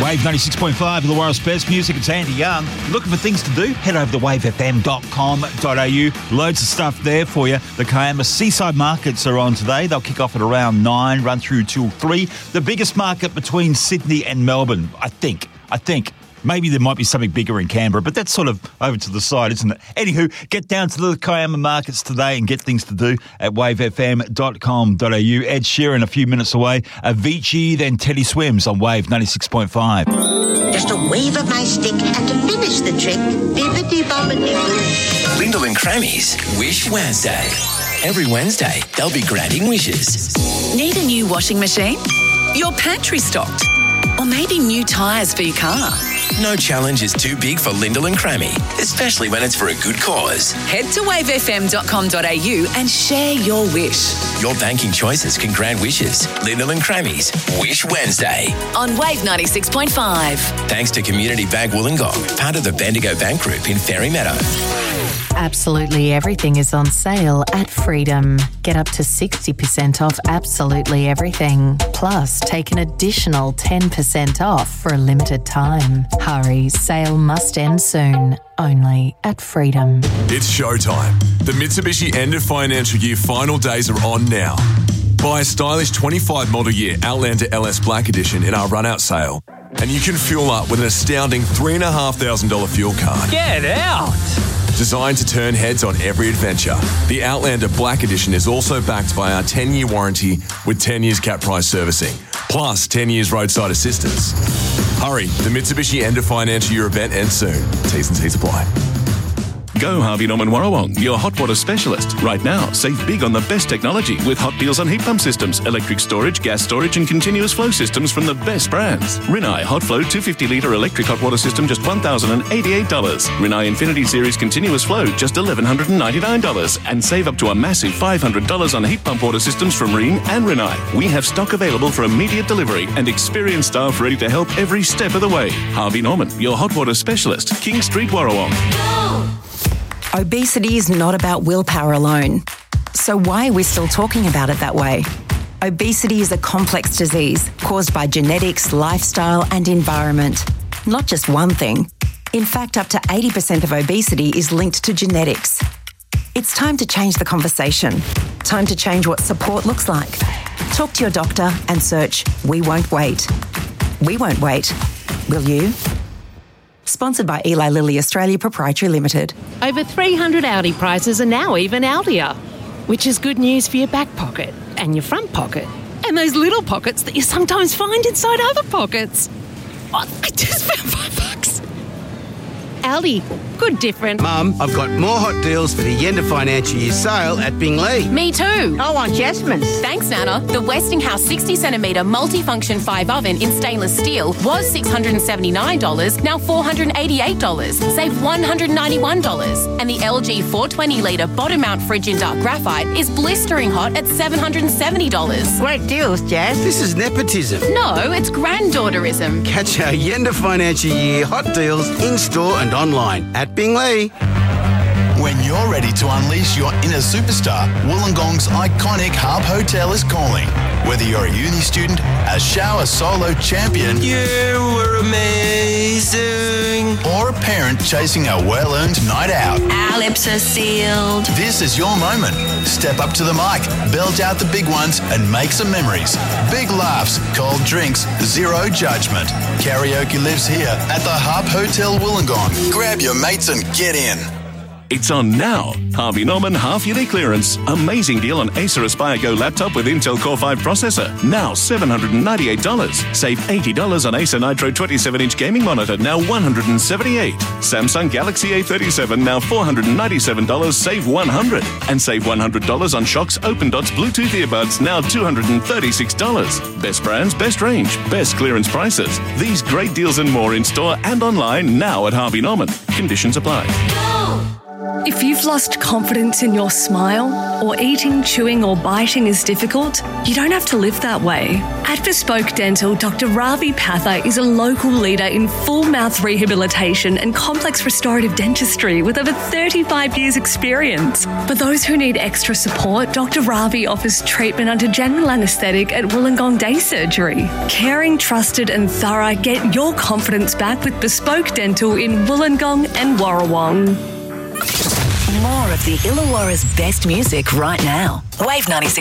Wave 96.5 of the world's best music. It's Andy Young. Looking for things to do? Head over to wavefm.com.au. Loads of stuff there for you. The Kiama Seaside Markets are on today. They'll kick off at around 9, run through till 3. The biggest market between Sydney and Melbourne, I think. Maybe there might be something bigger in Canberra, but that's sort of over to the side, isn't it? Anywho, get down to the Kiama Markets today and get things to do at wavefm.com.au. Ed Sheeran a few minutes away. Avicii, then Teddy Swims on Wave 96.5. Just a wave of my stick and to finish the trick, bibbidi-bobbidi-boo. Lyndall and Crammy's Wish Wednesday. Every Wednesday, they'll be granting wishes. Need a new washing machine? Your pantry stocked? Or maybe new tyres for your car? No challenge is too big for Lyndall and Crammy, especially when it's for a good cause. Head to wavefm.com.au and share your wish. Your banking choices can grant wishes. Lyndall and Crammy's Wish Wednesday. On Wave 96.5. Thanks to Community Bank Wollongong, part of the Bendigo Bank Group in Fairy Meadow. Absolutely everything is on sale at Freedom. Get up to 60% off absolutely everything. Plus, take an additional 10% off for a limited time. Hurry, sale must end soon. Only at Freedom. It's showtime. The Mitsubishi end of financial year final days are on now. Buy a stylish 25 model year Outlander LS Black Edition in our run-out sale, and you can fuel up with an astounding $3,500 fuel card. Get out! Designed to turn heads on every adventure, the Outlander Black Edition is also backed by our 10-year warranty with 10 years cap price servicing, plus 10 years roadside assistance. Hurry, the Mitsubishi end of financial year event ends soon. T's and C's apply. Go Harvey Norman Warrawong, your hot water specialist. Right now, save big on the best technology with hot deals on heat pump systems, electric storage, gas storage and continuous flow systems from the best brands. Rinnai Hot Flow 250-litre electric hot water system, just $1,088. Rinnai Infinity Series continuous flow, just $1,199. And save up to a massive $500 on heat pump water systems from Rheem and Rinnai. We have stock available for immediate delivery and experienced staff ready to help every step of the way. Harvey Norman, your hot water specialist. King Street, Warrawong. Obesity is not about willpower alone. So why are we still talking about it that way? Obesity is a complex disease caused by genetics, lifestyle and environment. Not just one thing. In fact, up to 80% of obesity is linked to genetics. It's time to change the conversation. Time to change what support looks like. Talk to your doctor and search We Won't Wait. We won't wait. Will you? Sponsored by Eli Lilly Australia Proprietary Limited. Over 300 Audi prizes are now even Audier, which is good news for your back pocket and your front pocket and those little pockets that you sometimes find inside other pockets. Oh, I just found $5. Aldi, good different. Mum, I've got more hot deals for the end of financial year sale at Bingley. Me too. I want Jasmine's. Thanks, Nana. The Westinghouse 60cm multifunction 5 oven in stainless steel was $679, now $488. Save $191. And the LG 420-litre bottom mount fridge in dark graphite is blistering hot at $770. Great deals, Jazz. This is nepotism. No, it's granddaughterism. Catch our end of financial year hot deals in-store and online at Bingley. When you're ready to unleash your inner superstar, Wollongong's iconic Harp Hotel is calling. Whether you're a uni student, a shower solo champion, you were amazing, or a parent chasing a well-earned night out, our lips are sealed. This is your moment. Step up to the mic, belt out the big ones, and make some memories. Big laughs, cold drinks, zero judgment. Karaoke lives here at the Harp Hotel Wollongong. Grab your mates and get in. It's on now. Harvey Norman half-yearly clearance. Amazing deal on Acer Aspire Go laptop with Intel Core 5 processor. Now $798. Save $80 on Acer Nitro 27-inch gaming monitor. Now $178. Samsung Galaxy A37. Now $497. Save $100. And save $100 on Shox Open Dots Bluetooth earbuds. Now $236. Best brands, best range, best clearance prices. These great deals and more in store and online now at Harvey Norman. Conditions apply. If you've lost confidence in your smile, or eating, chewing or biting is difficult, you don't have to live that way. At Bespoke Dental, Dr. Ravi Patha is a local leader in full mouth rehabilitation and complex restorative dentistry with over 35 years experience. For those who need extra support, Dr. Ravi offers treatment under general anaesthetic at Wollongong Day Surgery. Caring, trusted and thorough, get your confidence back with Bespoke Dental in Wollongong and Warrawong. More of the Illawarra's best music right now. Wave 96.